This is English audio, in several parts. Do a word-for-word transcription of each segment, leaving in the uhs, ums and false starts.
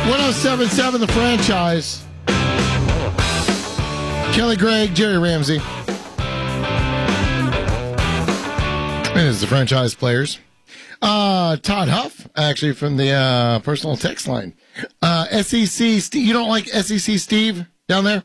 one oh seven point seven The Franchise. Kelly Gregg, Jerry Ramsey. And it's the Franchise Players. Uh, Todd Huff, actually, from the uh, personal text line. Uh, S E C, Steve, you don't like S E C Steve down there?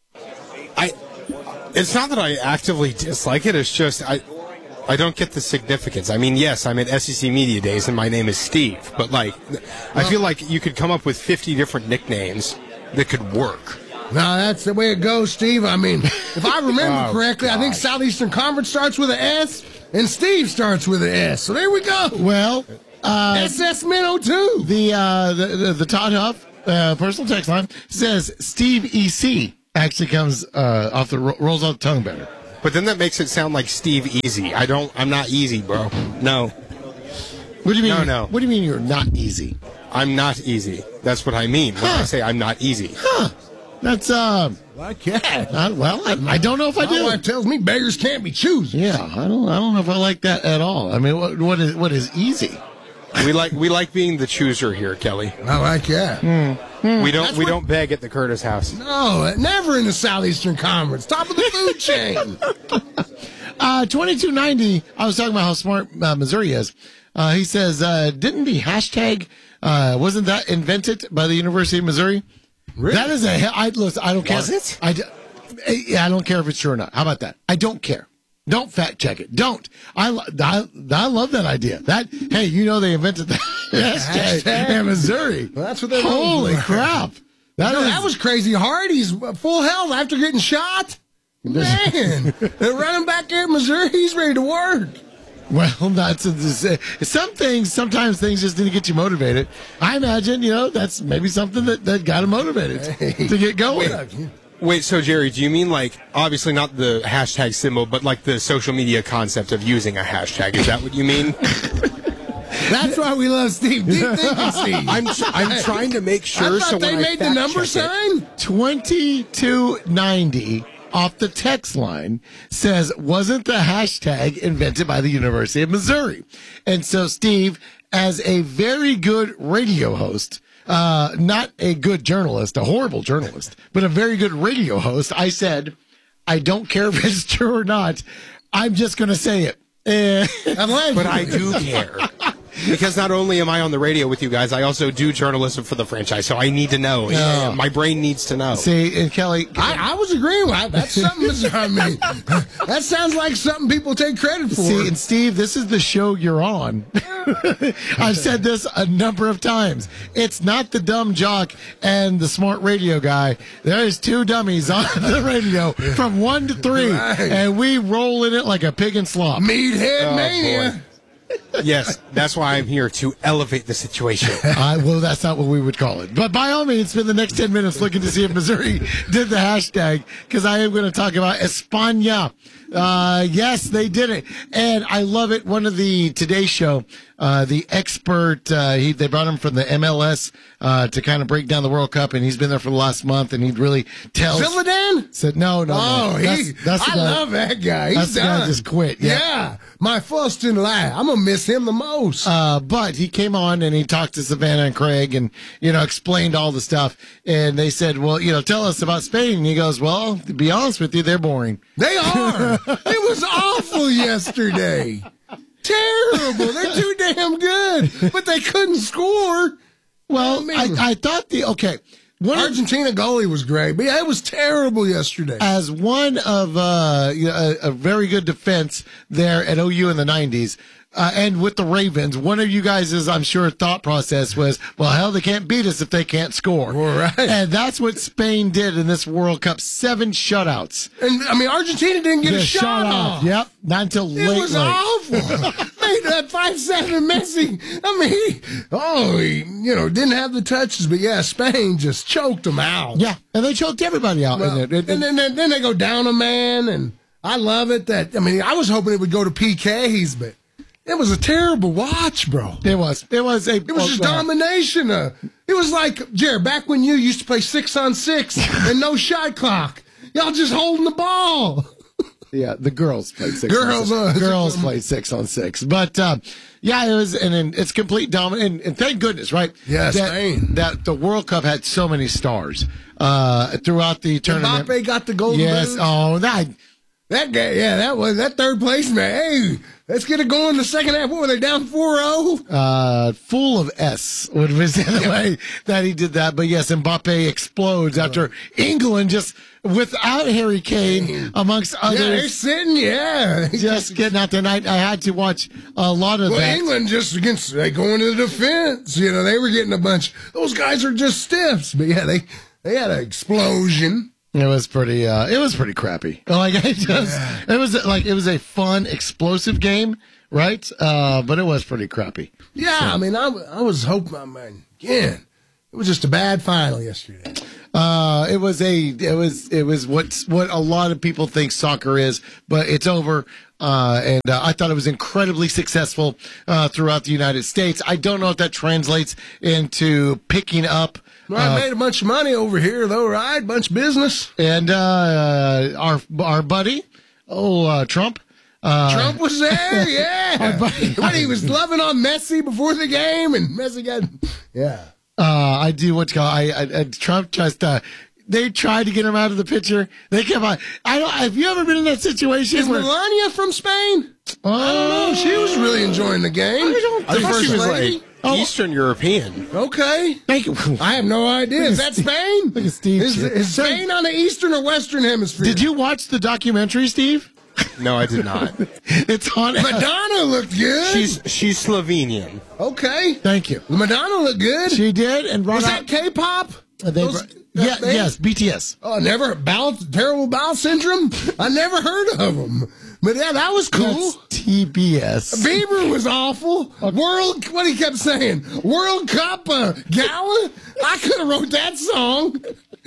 I. It's not that I actively dislike it. It's just I. I don't get the significance. I mean, yes, I'm at S E C Media Days, and my name is Steve. But, like, I feel like you could come up with fifty different nicknames that could work. No, that's the way it goes, Steve. I mean, if I remember oh, correctly, God. I think Southeastern Conference starts with an S, and Steve starts with an S. So there we go. Well, uh, S S Minnow, too. The, uh, the, the, the Todd Huff uh, personal text line says Steve E C actually comes uh, off the rolls off the tongue better. But then that makes it sound like Steve Easy. I don't. I'm not easy, bro. No. What do you mean? No, no. What do you mean you're not easy? I'm not easy. That's what I mean when huh. I say I'm not easy. Huh. That's uh. Like that. Uh, well, I, I don't know if I do. My wife tells me beggars can't be choosers. Yeah, I don't. I don't know if I like that at all. I mean, what what is what is easy? We like we like being the chooser here, Kelly. I like that. Mm. Mm. We don't That's we what, don't beg at the Curtis house. No, never in the Southeastern Conference. Top of the food chain. uh, twenty-two ninety. I was talking about how smart uh, Missouri is. Uh, he says, uh, didn't the hashtag uh, wasn't that invented by the University of Missouri? Really? That is a. I listen. I don't care. Was it? I, yeah, I don't care if it's true or not. How about that? I don't care. Don't fact check it. Don't. I, I, I love that idea. That hey, you know they invented that hashtag, hashtag in Missouri. Well, that's what they're Holy crap! That, you know, is, that was crazy. Hardy's full health after getting shot. Man, they're running back there in Missouri. He's ready to work. Well, that's a, some things. Sometimes things just need to get you motivated. I imagine you know that's maybe something that, that got him motivated hey. to get going. Wait. Wait, so Jerry, do you mean like, obviously not the hashtag symbol, but like the social media concept of using a hashtag? Is that what you mean? That's why we love Steve. Deep thinking, Steve. I'm, I'm trying to make sure. I thought so they when made I the number sign? twenty-two ninety off the text line says, wasn't the hashtag invented by the University of Missouri? And so, Steve, as a very good radio host, Uh, not a good journalist, a horrible journalist, but a very good radio host, I said, I don't care if it's true or not. I'm just going to say it. Eh. But I do care. Because not only am I on the radio with you guys, I also do journalism for the franchise, so I need to know. No. My brain needs to know. See, and Kelly, I, I was agreeing with that. That's something. I mean, that sounds like something people take credit for. See, and Steve, this is the show you're on. I've said this a number of times. It's not the dumb jock and the smart radio guy. There's two dummies on the radio from one to three, right. and we roll in it like a pig in slop. Meathead oh, mania. Boy. Yes, that's why I'm here, to elevate the situation. Uh, well, that's not what we would call it. But by all means, spend the next ten minutes looking to see if Missouri did the hashtag, because I am going to talk about España. Uh, yes, they did it. And I love it. One of the Today Show, uh, the expert, uh, he, they brought him from the M L S, uh, to kind of break down the World Cup, and he's been there for the last month, and he'd really tell. Zillidan? Said, no, no, oh, no. He, that's, that's I the guy, love that guy. He's that's done. the guy that just quit. Yeah. yeah. My first in line. I'm going to miss him the most. Uh, but he came on and he talked to Savannah and Craig and, you know, explained all the stuff. And they said, well, you know, tell us about Spain. And he goes, well, to be honest with you, they're boring. They are. It was awful yesterday. Terrible. They're too damn good. But they couldn't score. Well, I, mean, I, I thought the, okay. One Argentina goalie was great, but yeah, it was terrible yesterday. As one of uh, a, a very good defense there at O U in the nineties, uh, and with the Ravens, one of you guys' I'm sure thought process was, well, hell, they can't beat us if they can't score. All right. And that's what Spain did in this World Cup. Seven shutouts. And, I mean, Argentina didn't get the a shot off. Yep, not until it late. It was late. awful. Made that five seven Messi. I mean, he, oh, he, you know, didn't have the touches, but yeah, Spain just choked them out. Yeah, and they choked everybody out. Well, in it. And then, then, then they go down a man, and I love it that, I mean, I was hoping it would go to P Ks, but it was a terrible watch, bro. It was. It was a. It was just domination. Uh, it was like, Jared, back when you used to play six on six and no shot clock. Y'all just holding the ball. Yeah, the girls played six. Girls, on six. uh, girls six on- played six on six. But uh, yeah, it was, and, and it's complete dominance. And, and thank goodness, right? Yeah, that, Spain. that the World Cup had so many stars uh, throughout the tournament. Mbappe got the golden Yes. boot. Oh, that. That guy, yeah, that was that third place man. Hey, let's get it going in the second half. What were they down four oh? Uh, full of S would was the way that he did that. But yes, Mbappe explodes after England just without Harry Kane amongst Yeah, they're others sitting, yeah. just getting out there. And I, I had to watch a lot of Well, that. England just against they going to the defense. You know, they were getting a bunch. Those guys are just stiffs. But yeah, they they had an explosion. It was pretty. Uh, it was pretty crappy. Like I just, Yeah. it was like it was a fun, explosive game, right? Uh, but it was pretty crappy. Yeah, I mean, I, I was hoping, I mean, again, it was just a bad final yesterday. Uh, it was a. It was. It was what what a lot of people think soccer is, but it's over. Uh, and uh, I thought it was incredibly successful uh, throughout the United States. I don't know if that translates into picking up. Well, I uh, made a bunch of money over here, though, right? Bunch of business. and uh, our our buddy, oh uh, Trump. Uh, Trump was there, yeah. When he was loving on Messi before the game, and Messi got, yeah. Uh, I do what's called. I, I, I Trump just. Uh, they tried to get him out of the picture. They kept on. I don't. Have you ever been in that situation? Is where, Melania from Spain? Oh, I don't know. She was really enjoying the game. I don't I The thought first she was lady? like Oh. Eastern European. Okay. Thank you. I have no idea. Is that Spain? Look at Steve. Is, is Spain on the eastern or western hemisphere? Did you watch the documentary, Steve? No, I did not. It's on. Madonna looked good. she's she's Slovenian. okay. Thank you. Madonna looked good. She did, and brought Was out. that K-pop? they Those- brought- that yeah, thing? yes, B T S. Oh, never bowel terrible bowel syndrome. I never heard of them. But yeah, that was cool. That's T B S. Bieber was awful. World, what he kept saying, World Cup uh, Gala. I could have wrote that song.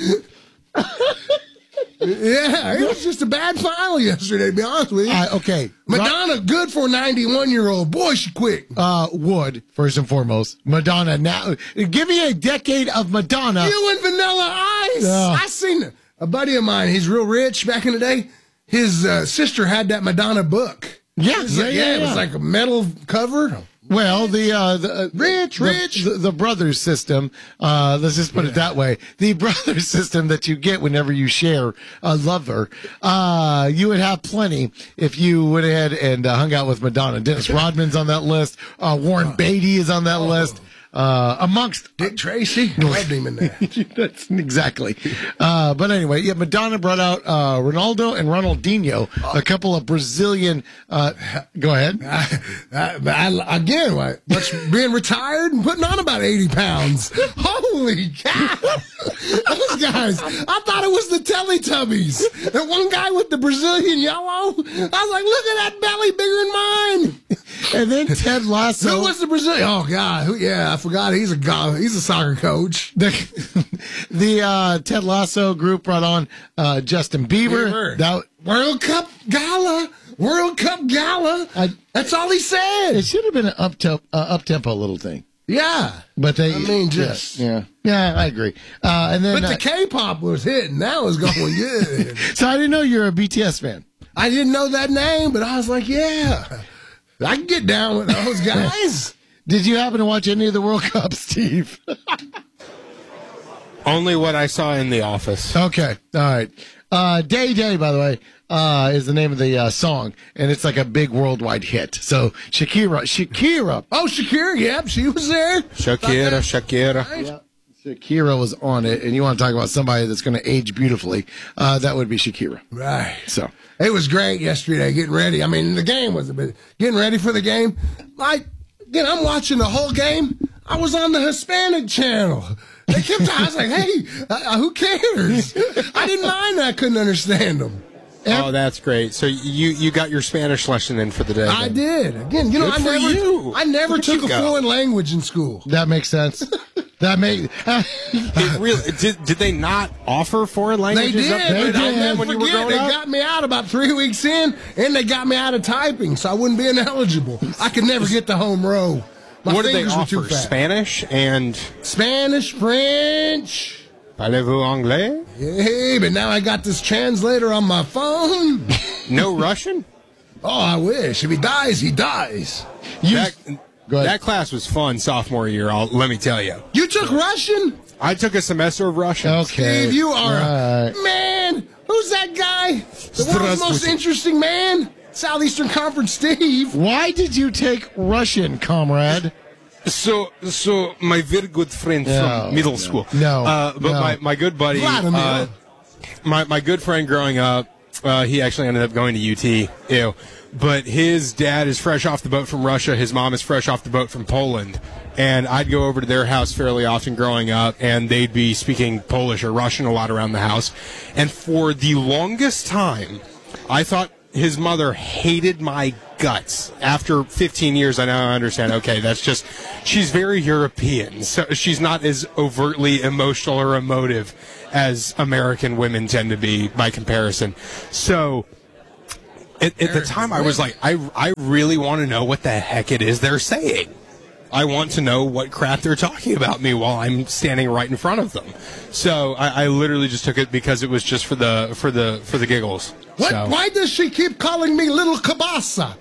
Yeah, it was just a bad final yesterday, to be honest with you. Uh, okay, Madonna, good for a ninety-one-year-old. Boy, she quick. Uh, Wood first and foremost. Madonna. Now, give me a decade of Madonna. You and Vanilla Ice. Yeah. I seen a buddy of mine. He's real rich back in the day. His uh, sister had that Madonna book. Yeah, It was yeah, like- yeah, It was yeah. like a metal cover. Well, the uh, the uh, Rich, the, rich. the, the brothers system. Uh, let's just put it that way. The brothers system that you get whenever you share a lover. Uh, you would have plenty if you went ahead and uh, hung out with Madonna. Dennis Rodman's on that list. Uh, Warren Beatty is on that list. Uh, amongst Dick Tracy. Loved him in that. That's exactly. Uh, but anyway, yeah, Madonna brought out uh, Ronaldo and Ronaldinho, a couple of Brazilian. Uh, go ahead. I, I, I, again, like, what's being retired and putting on about eighty pounds. Holy cow. Those guys. I thought it was the Teletubbies. That one guy with the Brazilian yellow. I was like, look at that belly bigger than mine. And then Ted Lasso. Who was the Brazilian? Oh, God. Who, yeah, I forgot. He's a go- he's a soccer coach. The, the uh, Ted Lasso group brought on uh, Justin Bieber. Bieber. That, World Cup Gala. World Cup Gala. I- That's all he said. it should have been an up tempo, uh, up tempo little thing, Yeah. but they. I mean, just- yeah, yeah, yeah, I agree. Uh, and then, But the uh, K-pop was hitting. That was going good. so I didn't know you're a B T S fan. I didn't know that name, but I was like, yeah, I can get down with those guys. Did you happen to watch any of the World Cup, Steve? Only what I saw in The Office. Okay, all right. Uh, Day Day, by the way, uh, is the name of the uh, song, and it's like a big worldwide hit. So Shakira, Shakira, Oh, Shakira, yep, she was there. Shakira, Shakira. Right. Shakira was on it, and you want to talk about somebody that's going to age beautifully? Uh, that would be Shakira. Right. So It was great yesterday getting ready. I mean, the game was a bit getting ready for the game. Like, again, I'm watching the whole game. I was on the Hispanic channel. They kept, I was like, hey, uh, who cares? I didn't mind that I couldn't understand them. Oh, that's great. So you you got your Spanish lesson in for the day. I then. did. Again, you know, Good I for never, you. I never Look at took you a go. foreign language in school. that makes sense. That make It really, did, did they not offer foreign They languages did. up there But I'll back then never when you were forget. growing They up? got me out about three weeks in, and they got me out of typing, so I wouldn't be ineligible. I could never get the home row. My What did they fingers were offer? too fat. Spanish and Spanish, French. parlez-vous anglais? Hey, but now I got this translator on my phone. No Russian? Oh, I wish. If he dies, he dies. You, That, go ahead. that class was fun sophomore year, I'll, let me tell you. You took Russian? I took a semester of Russian. Okay. Steve, you are All right. man. Who's that guy? The world's most Здравствуйте. interesting man. Southeastern Conference Steve. Why did you take Russian, comrade? So, so my very good friend No, from middle no, school. no, uh, but no. my, my good buddy, Vladimir. uh, my my good friend growing up, uh, he actually ended up going to U T. Ew. But his dad is fresh off the boat from Russia. His mom is fresh off the boat from Poland. And I'd go over to their house fairly often growing up, and they'd be speaking Polish or Russian a lot around the house. And for the longest time, I thought his mother hated my guts. After fifteen years, I now understand, okay, that's just, she's very European. So she's not as overtly emotional or emotive as American women tend to be by comparison. So at, at the time, I was like, I, I really want to know what the heck it is they're saying. I want to know what crap they're talking about me while I'm standing right in front of them. So I, I literally just took it because it was just for the for the for the giggles. What? So. Why does she keep calling me little kibasa?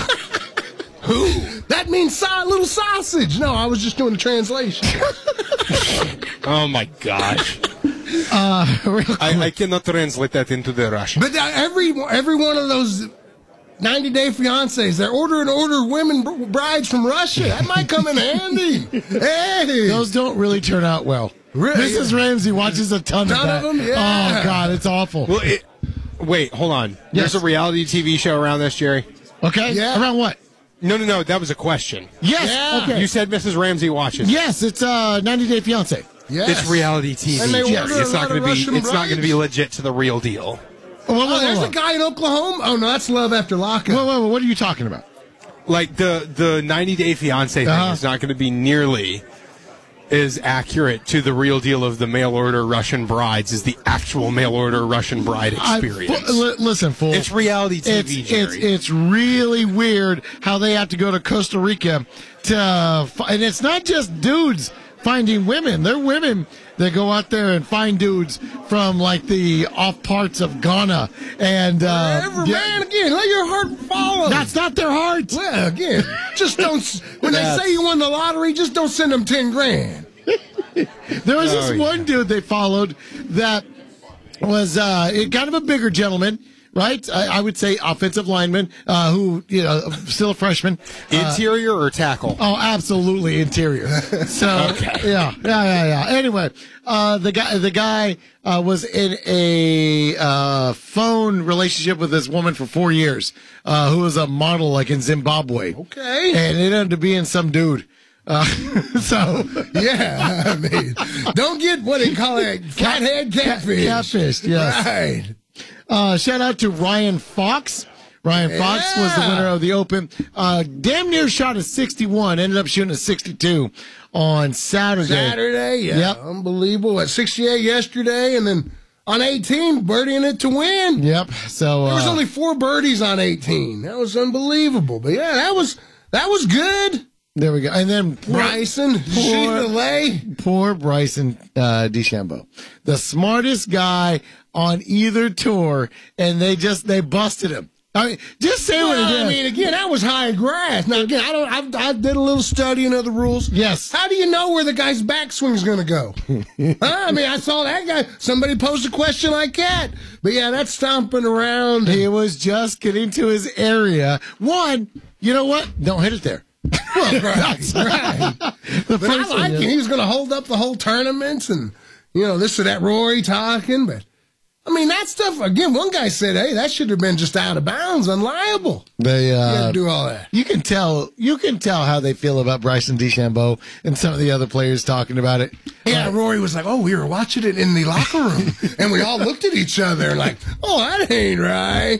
Who? That means sa- little sausage. No, I was just doing a translation. Oh my gosh! Uh, real quick. I, I cannot translate that into the Russian. But uh, every every one of those ninety day fiancés, they're ordering order women br- brides from Russia. That might come in handy. Hey, Those don't really turn out well. Really? Missus Ramsey watches a ton, Ton of that. of them? Yeah. Oh, God, it's awful. Well, it, wait, hold on. Yes. There's a reality T V show around this, Jerry. Okay? Yeah. Around what? No, no, no. That was a question. Yes. Yeah. Okay. You said Missus Ramsey watches. Yes, it's uh, ninety Day Fiancé. yes. It's reality T V. And they Jerry. order a It's not lot going of to be. Russian It's not going to be brides? legit to the real deal. Whoa, whoa, Oh, whoa, there's whoa. a guy in Oklahoma. Oh no, that's Love After Lockup. Whoa, whoa, whoa, what are you talking about? Like the the ninety Day Fiance thing Uh-huh. is not going to be nearly as accurate to the real deal of the mail order Russian brides as the actual mail order Russian bride I- experience. fu- li- listen, fool. It's reality T V, It's, Jerry. it's it's really weird how they have to go to Costa Rica to, uh, fi- and it's not just dudes finding women. They're women that go out there and find dudes from like the off parts of Ghana and uh, Whatever, yeah, man. Again, let your heart follow. that's not their heart. Well, again, just don't. s- When they That's- say you won the lottery, just don't send them ten grand. There was this Oh, yeah. one dude they followed that was uh, kind of a bigger gentleman, right? I, I would say offensive lineman, uh, who you know, still a freshman. Uh, Interior or tackle? Oh, absolutely interior. So yeah, yeah, yeah, yeah. Anyway, uh, the guy, the guy uh, was in a uh, phone relationship with this woman for four years, uh, who was a model like in Zimbabwe. Okay. and it ended up being some dude. Uh, so Yeah, I mean, don't get what they call it, flathead catfish. catfish, yes. Right. Uh, shout out to Ryan Fox. Ryan Fox was the Yeah. winner of the Open. Uh, damn near shot a sixty-one, ended up shooting a sixty-two on Saturday. Saturday, yeah, Yep. unbelievable. At sixty-eight yesterday, and then on eighteen, birdieing it to win. Yep. So There was uh, only four birdies on eighteen. That was unbelievable. But yeah, that was that was good. there we go. And then poor, Bryson, poor, lay. poor Bryson uh, DeChambeau, the smartest guy on either tour, and they just they busted him. I mean, just say what it Well, is. I mean, again, that was high grass. Now, again, I don't. I, I did a little studying of the rules. Yes. How do you know where the guy's backswing's going to go? huh? I mean, I saw that guy. Somebody posed a question like that. But yeah, that's stomping around. He was just getting to his area. One, you know what? Don't hit it there. Well, right, right. The But I first like one him. is- He was going to hold up the whole tournament and, you know, this or that Rory talking. But, I mean, that stuff, again, one guy said, hey, that should have been just out of bounds, unliable. They You uh, had to do all that. You can tell. You can tell how they feel about Bryson DeChambeau and some of the other players talking about it. Yeah, Rory was like, oh, we were watching it in the locker room. And we all looked at each other like, oh, that ain't right.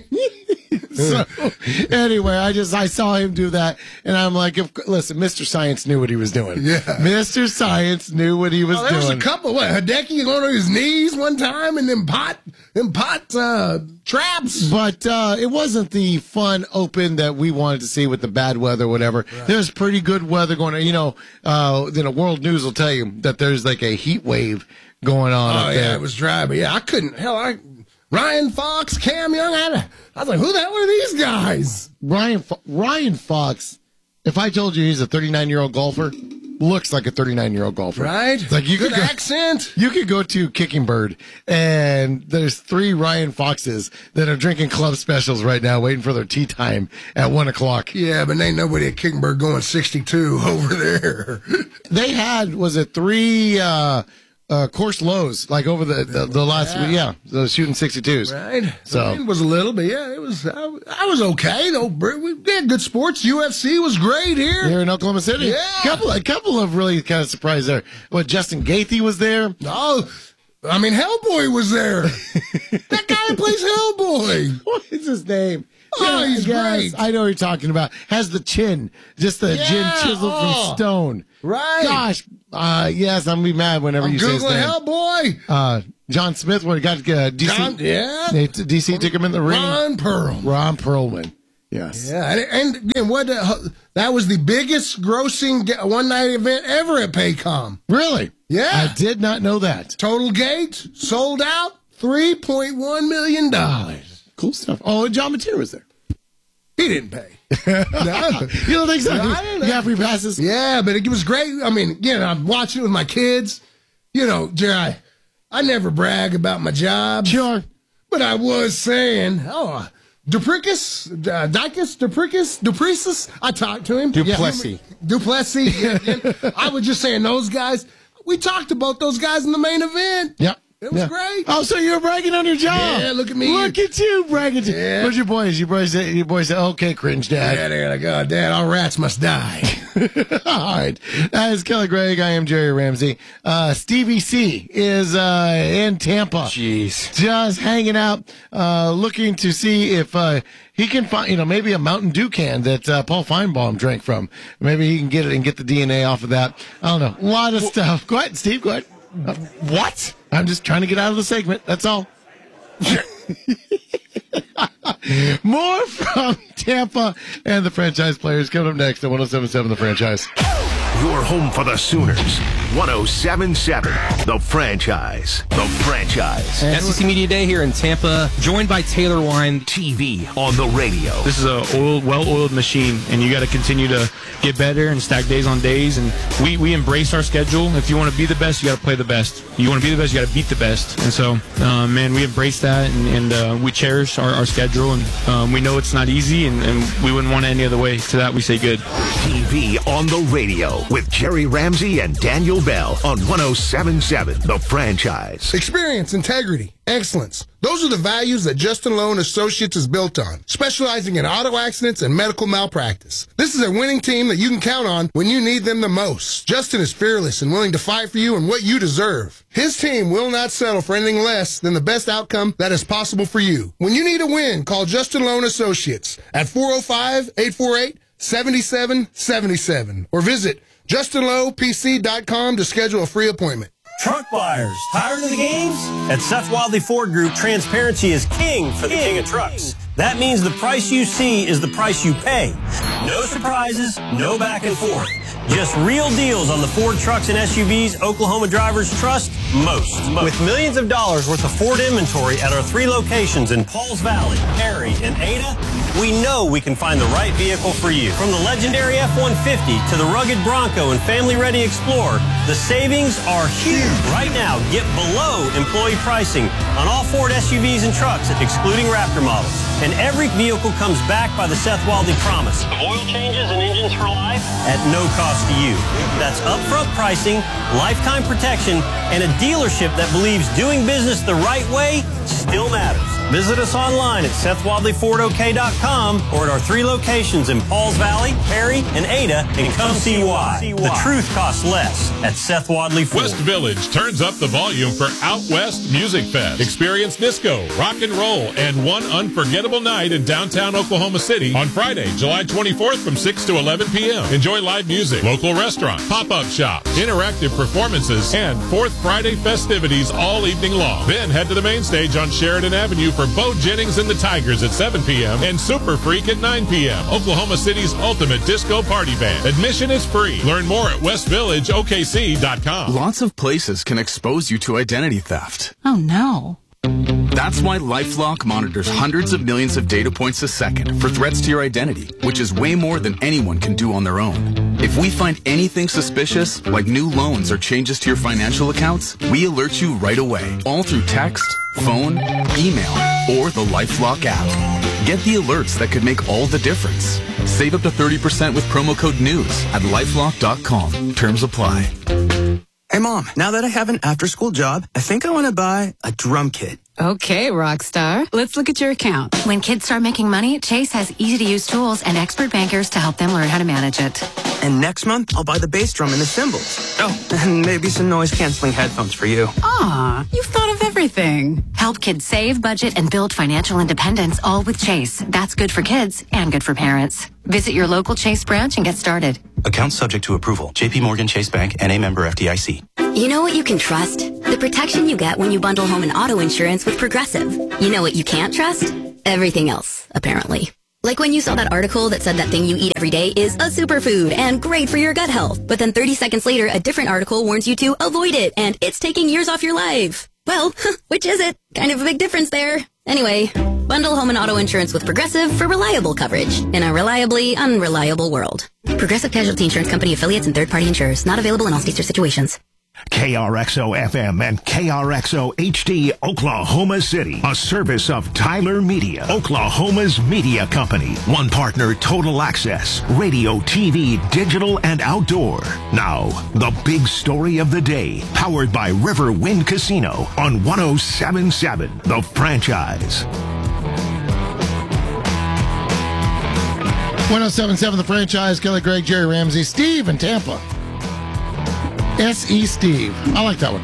So anyway, I just I saw him do that, and I'm like, if, listen, Mister Science knew what he was doing. Yeah. Mister Science knew what he was Oh, there was doing. a couple. What, Hideki going on his knees one time and them pot, them pot uh, traps. But uh, it wasn't the fun Open that we wanted to see with the bad weather, or whatever. There's pretty good weather going on. You know, uh, you know, World News will tell you that there's like a heat wave going on Oh, up yeah, there. it was dry. But, yeah, I couldn't. Hell, I Ryan Fox, Cam Young. I, I was like, who the hell are these guys? Ryan Fo- Ryan Fox, if I told you he's a thirty-nine-year-old golfer, looks like a thirty-nine-year-old golfer. Right? It's like you Good could go, accent. You could go to Kicking Bird, and there's three Ryan Foxes that are drinking club specials right now, waiting for their tea time at one o'clock. Yeah, but ain't nobody at Kickenberg going sixty-two over there. They had, was it three uh, uh, course lows, like over the, the, the last Yeah. week? Yeah, the shooting sixty-twos. Right? So- It was a little, but yeah, it was, I, I was okay, though. We had good sports. U F C was great here. Here in Oklahoma City. Yeah. Couple, a couple of really kind of surprised there. What, Justin Gaethje was there? Oh, I mean, Hellboy was there. That guy that plays Hellboy. What is his name? Oh, he's yes, great. I know what you're talking about. Has the chin, just the Yeah, chin chiseled oh. from stone. Right. Gosh, uh, yes, I'm gonna be mad whenever I'm you say his Googling name. Hellboy. Uh, John Smith, when he got uh, D C, John- yeah. they, D C took him in the ring. Ron Pearl. Ron Perlman. Yes. Yeah, and, and again, what the, that was the biggest grossing one night event ever at Paycom. Really? Yeah. I did not know that. Total gate sold out three point one million dollars. Cool stuff. Oh, and John Mateer was there. He didn't pay. No. You don't think so? No, I don't know. You got free passes? Yeah, but it was great. I mean, again, I'm watching it with my kids. You know, Jerry, I never brag about my job. Sure. But I was saying, oh, Dupricus, uh, Dicus, Dupricus, Dupricis, I talked to him. Duplessis. Yeah, Duplessis. Yeah, yeah. I was just saying those guys, we talked about those guys in the main event. Yep. It was Yeah. great. Oh, so you're bragging on your job? Yeah, look at me. Look at you bragging. Yeah. Where's your boys? Your boys say, your boys say, okay, cringe, Dad. Yeah, they're like, oh, Dad, all rats must die. All right. That is Kelly Gregg. I am Jerry Ramsey. Uh, Stevie C is uh, in Tampa. Jeez. Just hanging out, uh, looking to see if uh, he can find, you know, maybe a Mountain Dew can that uh, Paul Feinbaum drank from. Maybe he can get it and get the D N A off of that. I don't know. A lot of stuff. Go ahead, Steve. Go ahead. Uh, What? I'm just trying to get out of the segment. That's all. More from Tampa and the franchise players coming up next at one oh seven point seven The Franchise. Your home for the Sooners. one oh seven point seven The Franchise. The Franchise. S E C Media Day here in Tampa, joined by Taylor Wine. T V on the radio. This is a oiled, well-oiled machine, and you got to continue to get better and stack days on days. And we, we embrace our schedule. If you want to be the best, you got to play the best. You want to be the best, you got to beat the best. And so, uh, man, we embrace that, and, and uh, we cherish our, our schedule. And um, we know it's not easy, and, and we wouldn't want it any other way. To that, we say good. T V on the radio with Jerry Ramsey and Daniel Bell on one oh seven point seven The Franchise. Experience, integrity, excellence. Those are the values that Justin Loan Associates is built on, specializing in auto accidents and medical malpractice. This is a winning team that you can count on when you need them the most. Justin is fearless and willing to fight for you and what you deserve. His team will not settle for anything less than the best outcome that is possible for you. When you need a win, call Justin Loan Associates at four oh five, eight four eight, seven seven seven seven or visit justin low p c dot com to schedule a free appointment. Truck buyers, tired of the games? At Seth Wadley Ford Group, transparency is king for the king of trucks. That means the price you see is the price you pay. No surprises, no back and forth. Just real deals on the Ford trucks and S U Vs Oklahoma drivers trust most. With millions of dollars worth of Ford inventory at our three locations in Pauls Valley, Perry, and Ada, we know we can find the right vehicle for you. From the legendary F one fifty to the rugged Bronco and family-ready Explorer, the savings are huge. Right now, get below employee pricing on all Ford S U Vs and trucks, excluding Raptor models. And every vehicle comes back by the Seth Wadley promise of oil changes and engines for life at no cost to you. That's upfront pricing, lifetime protection, and a dealership that believes doing business the right way still matters. Visit us online at seth wadley ford o k dot com or at our three locations in Pauls Valley, Perry, and Ada, and come see why. The truth costs less at Seth Wadley Ford. West Village turns up the volume for Out West Music Fest. Experience disco, rock and roll, and one unforgettable night in downtown Oklahoma City on Friday, July twenty-fourth from six to eleven p.m. Enjoy live music, local restaurant, pop-up shop, interactive performances, and Fourth Friday festivities all evening long. Then head to the main stage on Sheridan Avenue for Bo Jennings and the Tigers at seven p.m. and Super Freak at nine p.m. Oklahoma City's ultimate disco party band. Admission is free. Learn more at west village o k c dot com. Lots of places can expose you to identity theft. Oh, no. That's why LifeLock monitors hundreds of millions of data points a second for threats to your identity, which is way more than anyone can do on their own. If we find anything suspicious, like new loans or changes to your financial accounts, we alert you right away, all through text, phone, email, or the LifeLock app. Get the alerts that could make all the difference. Save up to thirty percent with promo code NEWS at lifelock dot com. Terms apply. Hey, Mom, now that I have an after-school job, I think I want to buy a drum kit. Okay, Rockstar. Let's look at your account. When kids start making money, Chase has easy-to-use tools and expert bankers to help them learn how to manage it. And next month, I'll buy the bass drum and the cymbals. Oh, and maybe some noise-canceling headphones for you. Aw, you've thought of everything. Help kids save, budget, and build financial independence, all with Chase. That's good for kids and good for parents. Visit your local Chase branch and get started. Account subject to approval. J P Morgan Chase Bank, N A member F D I C. You know what you can trust? The protection you get when you bundle home and auto insurance with Progressive. You know what you can't trust? Everything else, apparently. Like when you saw that article that said that thing you eat every day is a superfood and great for your gut health. But then thirty seconds later, a different article warns you to avoid it and it's taking years off your life. Well, which is it? Kind of a big difference there. Anyway, bundle home and auto insurance with Progressive for reliable coverage in a reliably unreliable world. Progressive Casualty Insurance Company affiliates and third-party insurers. Not available in all states or situations. K R X O F M and K R X O H D Oklahoma City, a service of Tyler Media, Oklahoma's media company. One partner, Total Access, radio, T V, digital, and outdoor. Now, the big story of the day, powered by River Wind Casino on one oh seven point seven, The Franchise. one oh seven point seven The Franchise, Kelly Gregg, Jerry Ramsey, Steve in Tampa. S E Steve. I like that one.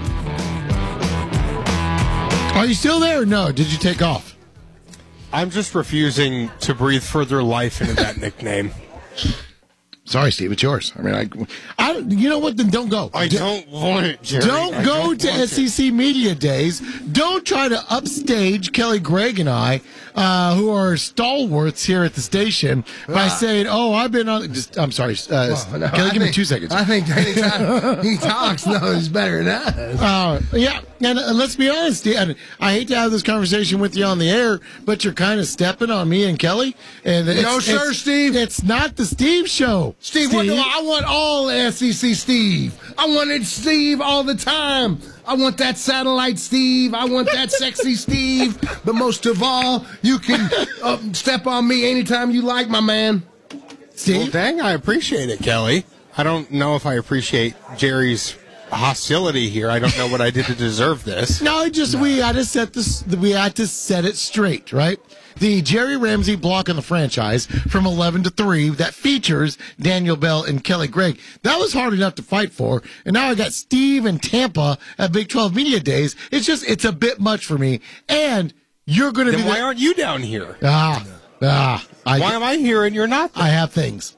Are you still there or no? Did you take off? I'm just refusing to breathe further life into that nickname. Sorry, Steve, it's yours. I mean, I, I, you know what? Then don't go. I D- don't want it, Jerry. Don't I go don't to S E C it. Media Days. Don't try to upstage Kelly Gregg and I, uh, who are stalwarts here at the station, by Ah. saying, "Oh, I've been on." Just, I'm sorry, uh, Well, no, Kelly. I Give me think- two seconds. I think anytime he talks, no, he's better than us. Uh, yeah, and uh, let's be honest, Steve, and I hate to have this conversation with you on the air, but you're kind of stepping on me and Kelly. And it's, No, sir, it's- Steve. It's not the Steve show. Steve, what do I, I want all S E C Steve. I wanted Steve all the time. I want that satellite Steve. I want that sexy Steve. But most of all, you can uh, step on me anytime you like, my man. Steve? Well, dang, I appreciate it, Kelly. I don't know if I appreciate Jerry's hostility here. I don't know what I did to deserve this. No, just we had to set this. We had to set it straight, right? The Jerry Ramsey block on the Franchise from eleven to three that features Daniel Bell and Kelly Gregg. That was hard enough to fight for, and now I got Steve and Tampa at Big twelve Media Days. It's just it's a bit much for me, and you're going to Then be. why the- aren't you down here? Ah, ah. I, Why am I here and you're not there? I have things.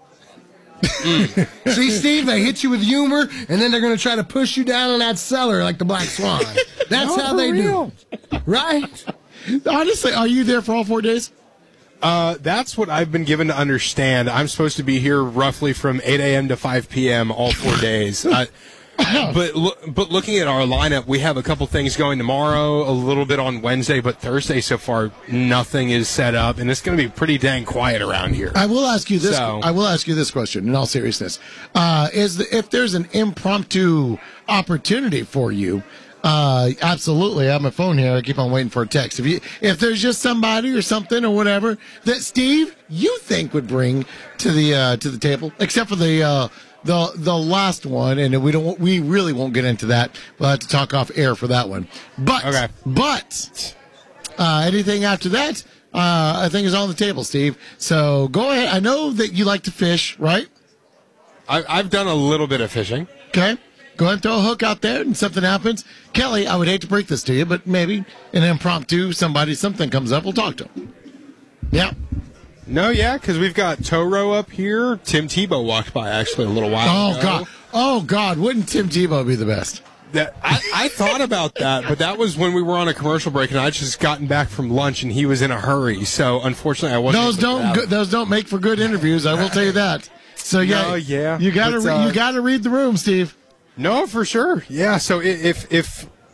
See, Steve, they hit you with humor, and then they're going to try to push you down in that cellar like the Black Swan. That's No, how for they real. do it. Right? Honestly, are you there for all four days? Uh, that's what I've been given to understand. I'm supposed to be here roughly from eight a.m. to five p.m. all four days. I, but lo- but looking at our lineup, we have a couple things going tomorrow, a little bit on Wednesday, but Thursday so far nothing is set up, and it's going to be pretty dang quiet around here. I will ask you this. So- I will ask you this question in all seriousness: uh, Is the, if there's an impromptu opportunity for you? Uh, absolutely. I have my phone here. I keep on waiting for a text. If you, if there's just somebody or something or whatever that Steve you think would bring to the uh, to the table, except for the uh, the the last one, and we don't we really won't get into that. We'll have to talk off air for that one. But Okay. but uh, anything after that, uh, I think is on the table, Steve. So go ahead. I know that you like to fish, right? I, I've done a little bit of fishing. Okay. Go ahead and throw a hook out there and something happens. Kelly, I would hate to break this to you, but maybe an impromptu, somebody, something comes up, we'll talk to him. Yeah. No, yeah, because we've got Toro up here. Tim Tebow walked by actually a little while Oh, ago. God. Oh, God. Wouldn't Tim Tebow be the best? That I, I thought about that, but that was when we were on a commercial break, and I would just gotten back from lunch, and he was in a hurry. So unfortunately, I wasn't. Those able to don't grab go, him. those don't make for good interviews. I will tell you that. So yeah, No, yeah, you got to but, uh, you got to read the room, Steve. No, for sure. Yeah. So i- if if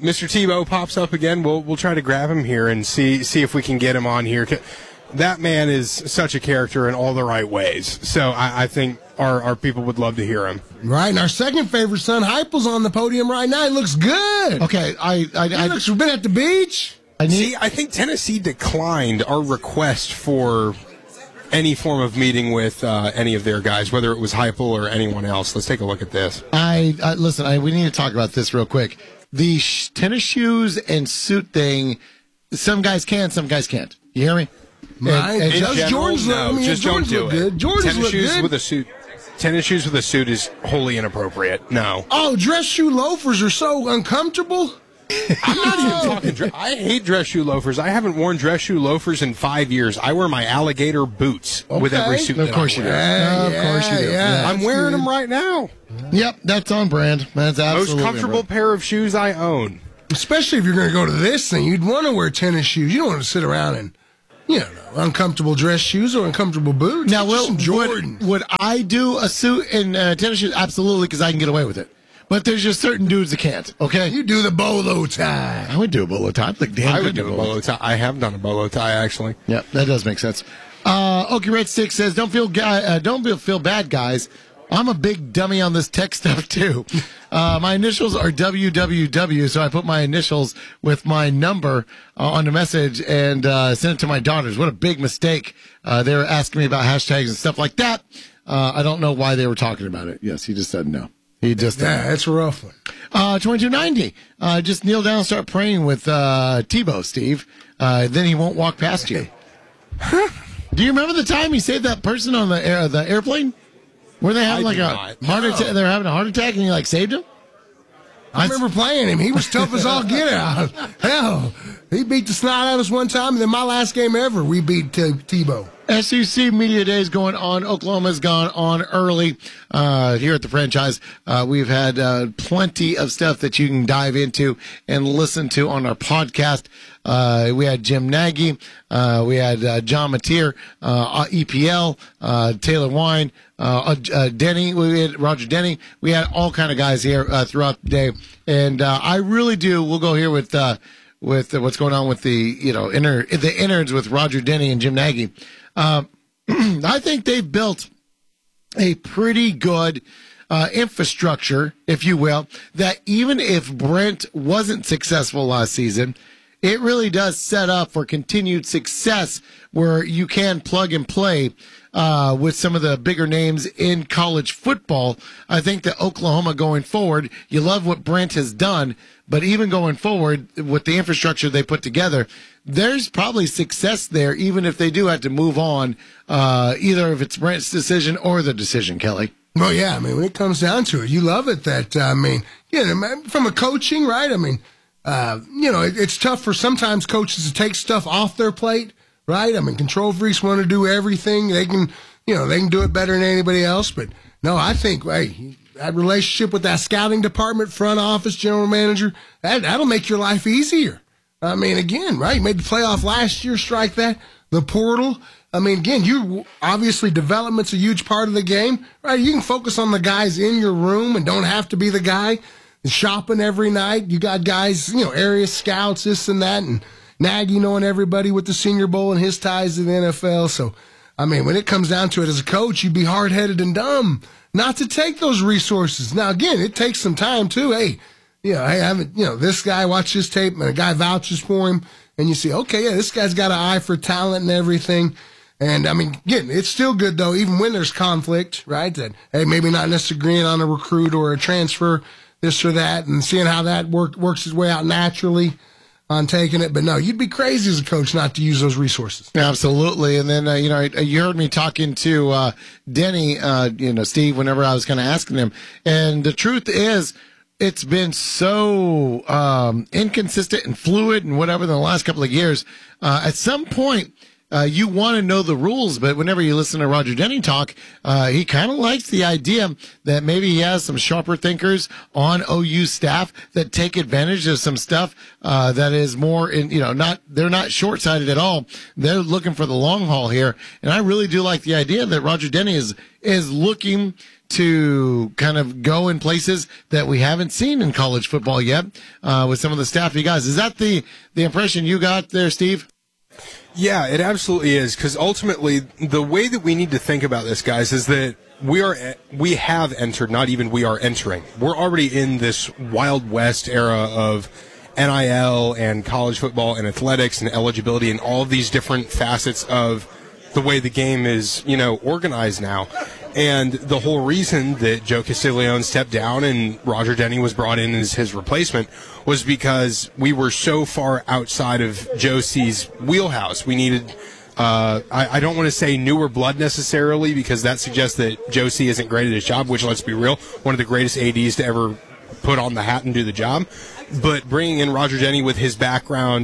Mister Tebow pops up again, we'll we'll try to grab him here and see see if we can get him on here. That man is such a character in all the right ways. So I, I think our, our people would love to hear him. Right, and our second favorite son, Heupel's on the podium right now. He looks good. Okay, I I, he I looks, we've been at the beach. I need, See, I think Tennessee declined our request for any form of meeting with uh, any of their guys, whether it was Heupel or anyone else. Let's take a look at this. I, I listen. I, we need to talk about this real quick. The sh- tennis shoes and suit thing. Some guys can, some guys can't. You hear me? Right. And, and Just general, Jordan's no, I mean, just Jordan's don't do look it. Good. Jordan's tennis look shoes good. with a suit. Tennis shoes with a suit is wholly inappropriate. No. Oh, dress shoe loafers are so uncomfortable. I'm not even talking. Dre- I hate dress shoe loafers. I haven't worn dress shoe loafers in five years. I wear my alligator boots Okay. with every suit. Of that course I you do. wear. Yeah, of course you yeah, do. yeah. I'm That's wearing good. them right now. Yep, that's on brand. That's absolutely Most comfortable on brand. pair of shoes I own. Especially if you're going to go to this thing, you'd want to wear tennis shoes. You don't want to sit around in, you know, uncomfortable dress shoes or uncomfortable boots. Now, Get will, some Jordans. would, would I do a suit and uh, tennis shoes? Absolutely, because I can get away with it. But there's just certain dudes that can't. Okay, You do the bolo tie. I would do a bolo tie. I'd look damn I good would in do a bolo tie. I have done a bolo tie actually. Yeah, that does make sense. Uh, Okie Red Stick says, "Don't feel guy, uh, don't feel, feel bad, guys. I'm a big dummy on this tech stuff too. Uh, my initials are W W W, so I put my initials with my number uh, on the message and uh, sent it to my daughters. What a big mistake! Uh, they were asking me about hashtags and stuff like that. Uh, I don't know why they were talking about it. Yes, he just said no. He just Yeah, that's a rough one. uh, twenty-two ninety. Uh, just kneel down and start praying with uh, Tebow, Steve. Uh, then he won't walk past you. Do you remember the time he saved that person on the air, the airplane? Where they having I like do a not. heart attack? They were having a heart attack, and he like saved him. I remember playing him. He was tough as all get out. Hell, he beat the snot out of us one time, and then my last game ever, we beat T- Tebow. S E C Media Days going on. Oklahoma's gone on early uh, here at the franchise. Uh, we've had uh, plenty of stuff that you can dive into and listen to on our podcast. Uh, we had Jim Nagy. Uh, we had uh, John Mateer, uh, E P L, uh, Taylor Wine, uh, uh, Denny. We had Roger Denny. We had all kind of guys here uh, throughout the day. And uh, I really do. We'll go here with uh, with uh, what's going on with the you know inner the innards with Roger Denny and Jim Nagy. Uh, I think they've built a pretty good uh, infrastructure, if you will, that even if Brent wasn't successful last season, it really does set up for continued success where you can plug and play uh, with some of the bigger names in college football. I think that Oklahoma going forward, you love what Brent has done, but even going forward with the infrastructure they put together, there's probably success there, even if they do have to move on, uh, either if it's Brent's decision or the decision, Kelly. Well, yeah, I mean, when it comes down to it, you love it that, uh, I mean, you know, from a coaching, right? I mean, uh, you know, it, it's tough for sometimes coaches to take stuff off their plate, right? I mean, control freaks want to do everything. They can, you know, they can do it better than anybody else. But no, I think, hey, that relationship with that scouting department, front office, general manager, that, that'll make your life easier. I mean, again, right? You made the playoff last year, strike that. The portal. I mean, again, you obviously development's a huge part of the game, right? You can focus on the guys in your room and don't have to be the guy shopping every night. You got guys, you know, area scouts, this and that, and Nagy knowing everybody with the Senior Bowl and his ties to the N F L. So, I mean, when it comes down to it as a coach, you'd be hard-headed and dumb not to take those resources. Now, again, it takes some time, too. Hey, you know, hey, I haven't, you know, this guy watched his tape and a guy vouches for him, and you see, okay, yeah, this guy's got an eye for talent and everything. And, I mean, again, it's still good, though, even when there's conflict, right? That, hey, maybe not necessarily agreeing on a recruit or a transfer, this or that, and seeing how that work, works its way out naturally on taking it. But, no, you'd be crazy as a coach not to use those resources. Absolutely. And then, uh, you know, you heard me talking to uh, Denny, uh, you know, Steve, whenever I was kind of asking him. And the truth is, it's been so um, inconsistent and fluid and whatever in the last couple of years. Uh, at some point, uh, you want to know the rules, but whenever you listen to Roger Denny talk, uh, he kind of likes the idea that maybe he has some sharper thinkers on O U staff that take advantage of some stuff uh, that is more, in, you know, not they're not short-sighted at all. They're looking for the long haul here, and I really do like the idea that Roger Denny is is looking to kind of go in places that we haven't seen in college football yet uh, with some of the staffy guys. Is that the, the impression you got there, Steve? Yeah, it absolutely is, because ultimately the way that we need to think about this, guys, is that we are we have entered, not even we are entering. We're already in this Wild West era of N I L and college football and athletics and eligibility and all of these different facets of the way the game is, you know, organized now. And the whole reason that Joe Castiglione stepped down and Roger Denny was brought in as his replacement was because we were so far outside of Joe C's wheelhouse. We needed, uh, I, I don't want to say newer blood necessarily, because that suggests that Joe C isn't great at his job, which, let's be real, one of the greatest A Ds to ever put on the hat and do the job. But bringing in Roger Denny with his background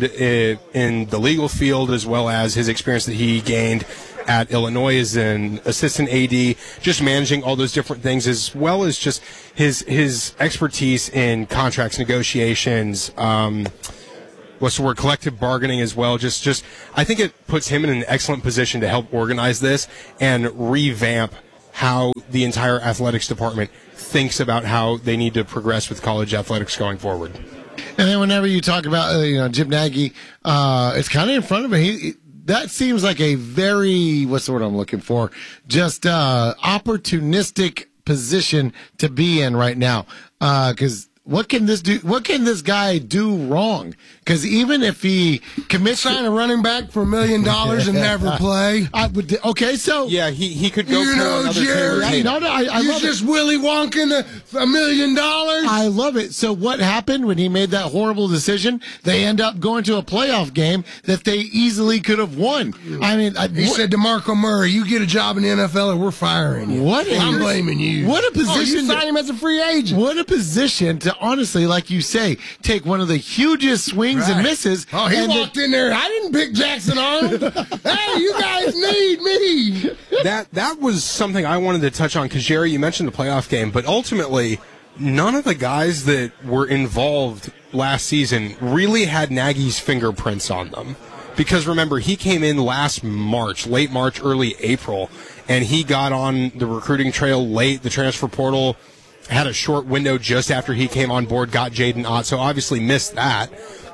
in the legal field, as well as his experience that he gained at Illinois as an assistant A D, just managing all those different things, as well as just his his expertise in contracts, negotiations, um, what's the word, collective bargaining as well. Just, just I think it puts him in an excellent position to help organize this and revamp how the entire athletics department thinks about how they need to progress with college athletics going forward. And then whenever you talk about, uh, you know, Jim Nagy, uh, it's kind of in front of me. He, that seems like a very, what's the word I'm looking for? Just uh, opportunistic position to be in right now. Because what can this do? What can this guy do wrong? Because even if he commits, sign a running back for a million dollars and never play. I would. Okay, so yeah, he he could go. You for know, another Jerry. No, no, I, I you love just it. Willy Wonka a, a million dollars. I love it. So what happened when he made that horrible decision? They end up going to a playoff game that they easily could have won. I mean, I, he what, said to Marco Murray, "You get a job in the N F L, or we're firing you." What? I'm a, blaming you. What a position! Oh, you to, sign him as a free agent. What a position to honestly, like you say, take one of the hugest swings Right. and misses. Oh, he and walked in there. I didn't pick Jackson Arnold. Hey, you guys need me. That that was something I wanted to touch on, because Jerry, you mentioned the playoff game, but ultimately, none of the guys that were involved last season really had Nagy's fingerprints on them. Because remember, he came in last March, late March, early April, and he got on the recruiting trail late. The transfer portal had a short window just after he came on board, got Jaden Ott, so obviously missed that.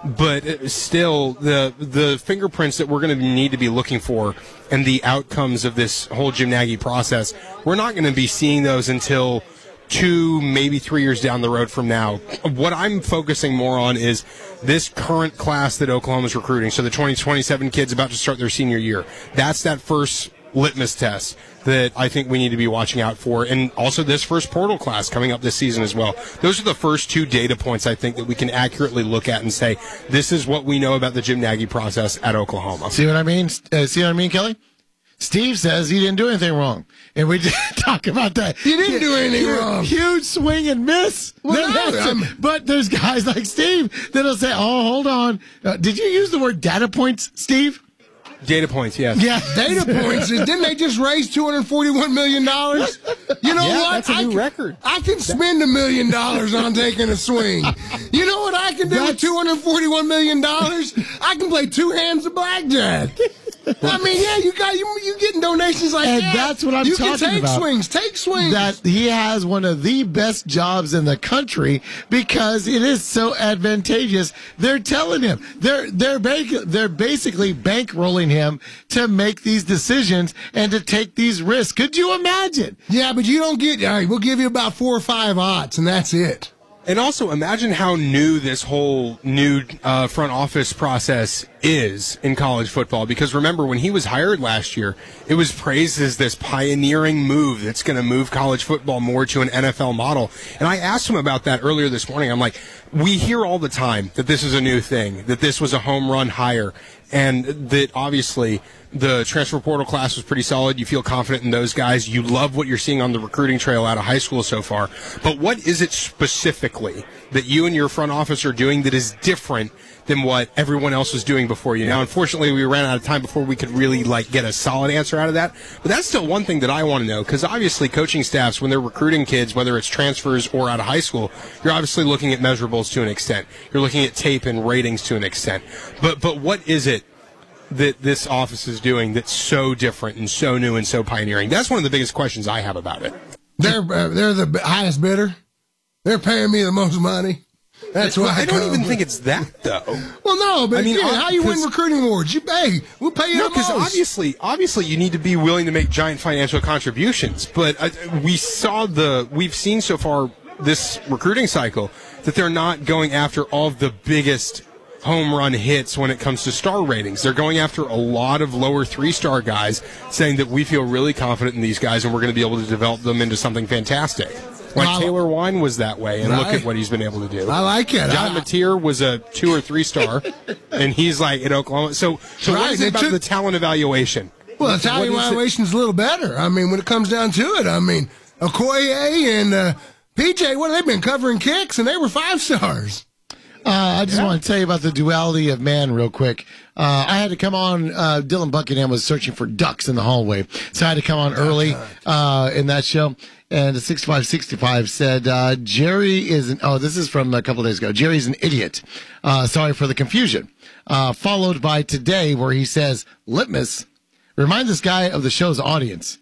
But still, the the fingerprints that we're going to need to be looking for and the outcomes of this whole Jim Nagy process, we're not going to be seeing those until two, maybe three years down the road from now. What I'm focusing more on is this current class that Oklahoma's recruiting, so the twenty twenty-seven kids about to start their senior year. That's that first litmus test that I think we need to be watching out for, and also this first portal class coming up this season as well. Those are the first two data points I think that we can accurately look at and say, this is what we know about the Jim Nagy process at Oklahoma. See what I mean? Uh, see what I mean, Kelly? Steve says he didn't do anything wrong, and we did talk about that. He didn't do anything huge, wrong. Huge swing and miss. Well, No, no, but there's guys like Steve that'll say, "Oh, hold on, uh, did you use the word data points, Steve?" Data points, yes. Yeah, data points. Didn't they just raise two hundred forty-one million dollars? You know yeah, what? That's a I new can, record. I can spend a million dollars on taking a swing. You know what I can do with two hundred forty-one million dollars? I can play two hands of blackjack. I mean, yeah, you got you you getting donations like And that. that's what I'm you talking can take about. swings, take swings. That he has one of the best jobs in the country because it is so advantageous. They're telling him they're they're ba- they're basically bankrolling him to make these decisions and to take these risks. Could you imagine? Yeah, but you don't get. All right, we'll give you about four or five odds, and that's it. And also, imagine how new this whole new uh, front office process is in college football. Because remember, when he was hired last year, it was praised as this pioneering move that's going to move college football more to an N F L model. And I asked him about that earlier this morning. I'm like, we hear all the time that this is a new thing, that this was a home run hire, and that obviously the transfer portal class was pretty solid. You feel confident in those guys. You love what you're seeing on the recruiting trail out of high school so far. But what is it specifically that you and your front office are doing that is different than what everyone else was doing before you? Now, unfortunately, we ran out of time before we could really like get a solid answer out of that. But that's still one thing that I want to know, because obviously coaching staffs, when they're recruiting kids, whether it's transfers or out of high school, you're obviously looking at measurables to an extent. You're looking at tape and ratings to an extent. But but what is it that this office is doing that's so different and so new and so pioneering? That's one of the biggest questions I have about it. They're uh, they're the highest bidder. They're paying me the most money. That's why I, I don't come. even think it's that though. Well, no, but I mean, yeah, how you win 'cause- recruiting awards? You pay. We'll pay you No, the because most. obviously, obviously, you need to be willing to make giant financial contributions. But uh, we saw the, we've seen so far this recruiting cycle that they're not going after all of the biggest home run hits when it comes to star ratings. They're going after a lot of lower three-star guys, saying that we feel really confident in these guys and we're going to be able to develop them into something fantastic. Like Well, Taylor Wine was that way, and look Right. at what he's been able to do. I like it. John I- Mateer was a two or three star, and he's like at Oklahoma. So, so Right, what is they it about took- the talent evaluation? Well, the What talent is it- evaluation's a little better. I mean, when it comes down to it, I mean, Okoye and uh, P J, what they've been covering kicks, and they were five stars. Uh, I just want to tell you about the duality of man real quick. Uh, I had to come on, uh, Dylan Buckingham was searching for ducks in the hallway. So I had to come on early, uh, in that show. And the sixty-five sixty-five said, uh, Jerry is an, oh, this is from a couple of days ago. Jerry's an idiot. Uh, sorry for the confusion. Uh, followed by today where he says, Litmus, remind this guy of the show's audience.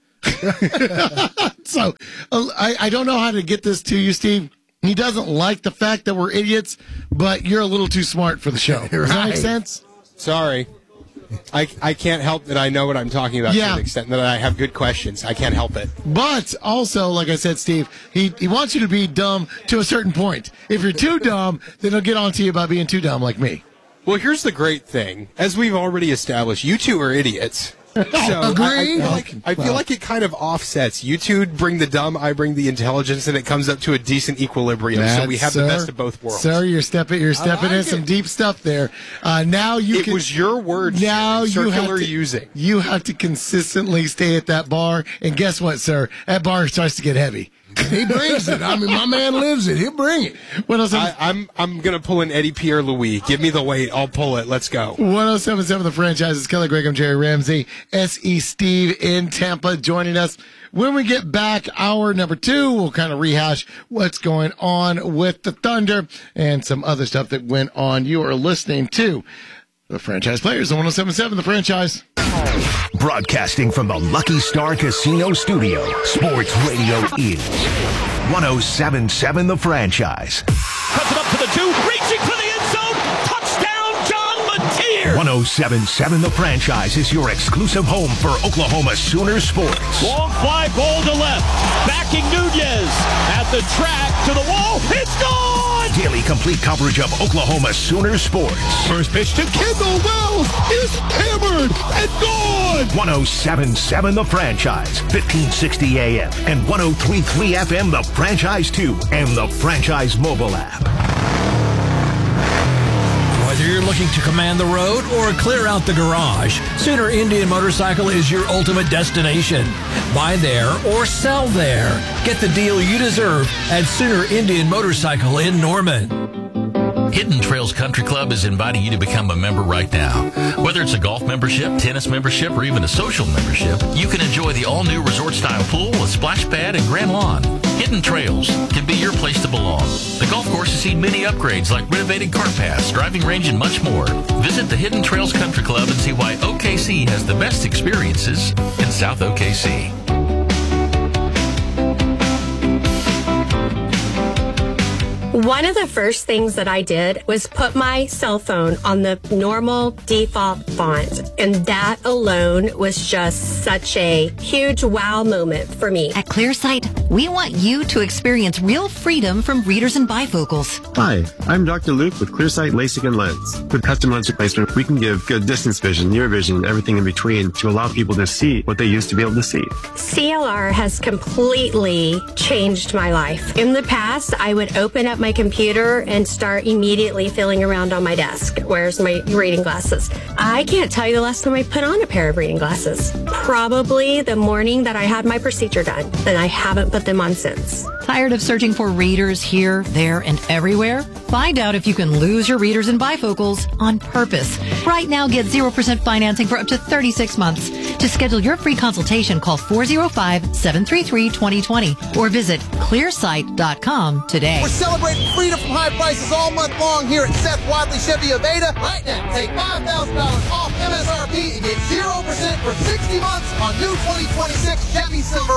So uh, I, I don't know how to get this to you, Steve. He doesn't like the fact that we're idiots, but you're a little too smart for the show. Does that make Right. sense? Sorry. I, I can't help that I know what I'm talking about Yeah. to an extent that I have good questions. I can't help it. But also, like I said, Steve, he, he wants you to be dumb to a certain point. If you're too dumb, then he'll get on to you about being too dumb like me. Well, here's the great thing. As we've already established, you two are idiots. So I, I, feel like, I feel like it kind of offsets. You two bring the dumb, I bring the intelligence, and it comes up to a decent equilibrium. so we have Sir, the best of both worlds. Sir, you're stepping, you're stepping like in some it. deep stuff there. Uh, now you it can. was your words. Now you have circular to, using. You have to consistently stay at that bar, and guess what, sir? That bar starts to get heavy. He brings it. I mean, my man lives it. He'll bring it. What else? I, I'm I'm gonna pull an Eddie Pierre Louis. Give me the weight. I'll pull it. Let's go. one oh seven point seven The Franchise is Kelly Graham, Jerry Ramsey, S E Steve in Tampa joining us. When we get back, hour number two, we'll kind of rehash what's going on with the Thunder and some other stuff that went on. You are listening to The Franchise Players on one oh seven point seven The Franchise. Broadcasting from the Lucky Star Casino Studio, Sports Radio is one oh seven point seven The Franchise. Cuts it up to the two, reaching for the end zone. Touchdown, John Mateer. one oh seven point seven The Franchise is your exclusive home for Oklahoma Sooner sports. Long fly ball to left. Backing Nunez at the track to the wall. It's gone. Daily complete coverage of Oklahoma Sooner sports. First pitch to Kendall Wells is hammered and gone. one oh seven point seven The Franchise, fifteen sixty A M and one oh three point three F M The Franchise two and the Franchise mobile app. Whether you're looking to command the road or clear out the garage, Sooner Indian Motorcycle is your ultimate destination. Buy there or sell there. Get the deal you deserve at Sooner Indian Motorcycle in Norman. Hidden Trails Country Club is inviting you to become a member right now. Whether it's a golf membership, tennis membership, or even a social membership, you can enjoy the all-new resort-style pool with splash pad and grand lawn. Hidden Trails can be your place to belong. The golf course has seen many upgrades like renovated cart paths, driving range, and much more. Visit the Hidden Trails Country Club and see why O K C has the best experiences in South O K C. One of the first things that I did was put my cell phone on the normal default font, and that alone was just such a huge wow moment for me. At ClearSight, we want you to experience real freedom from readers and bifocals. Hi, I'm Doctor Luke with ClearSight LASIK and Lens. With custom lens replacement, we can give good distance vision, near vision, and everything in between to allow people to see what they used to be able to see. C L R has completely changed my life. In the past, I would open up my computer and start immediately feeling around on my desk. Where's my reading glasses? I can't tell you the last time I put on a pair of reading glasses. Probably the morning that I had my procedure done, and I haven't put them on since. Tired of searching for readers here, there, and everywhere? Find out if you can lose your readers and bifocals on purpose. Right now, get zero percent financing for up to thirty-six months. To schedule your free consultation, call four oh five, seven three three, two oh two oh or visit clearsight dot com today. We're celebrating freedom from high prices all month long here at Seth Wadley Chevy of Ada. Right now, take five thousand dollars off M S R P and get zero percent for sixty months on new twenty twenty-six Chevy Silverado.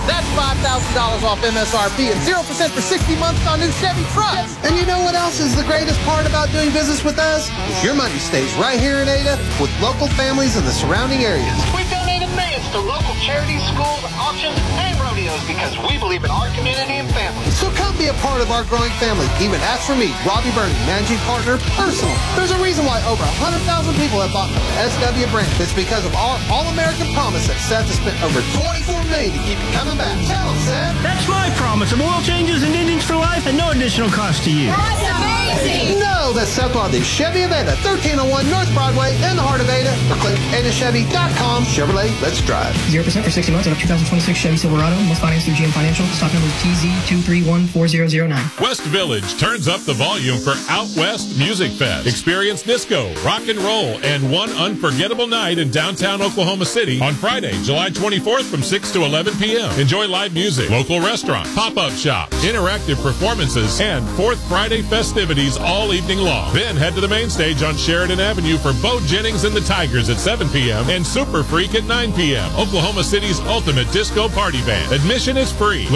That's five thousand dollars off M S R P and zero percent for sixty months on new Chevy trucks. And you know what else is the greatest part about doing business with us? Is your money stays right here in Ada with local families in the surrounding areas. We've donated millions to local charities, schools, auctions, and rodeos because we believe in our community and family. So come be a part of our growing family. Even ask for me, Robbie Bernie, managing partner, personal. There's a reason why over one hundred thousand people have bought from the S W brand. It's because of our all-American promise that Seth has spent over twenty-four million dollars to keep you coming back. Tell him, Seth. That's my promise of oil changes and engines for life and no additional cost to you. That's amazing. No, that's Seth Wadley, Chevy of Ada, thirteen oh one North Broadway in the heart of Ada. Or click ada chevy dot com. Chevrolet, let's drive. zero percent for sixty months on a two thousand twenty-six Chevy Silverado. Most financed through G M Financial. Stock number is T Z two three one four zero zero nine. West Village turns up the volume for Out West Music Fest. Experience disco, rock and roll, and one unforgettable night in downtown Oklahoma City on Friday, July twenty-fourth from six to eleven p.m. Enjoy live music, local restaurant, pop-up shop, interactive performances, and Fourth Friday festivities all evening long. Then head to the main stage on Sheridan Avenue for Bo Jennings and the Tigers at seven p.m. and Super Freak at nine p.m. Oklahoma City's ultimate disco party band. Admission is free.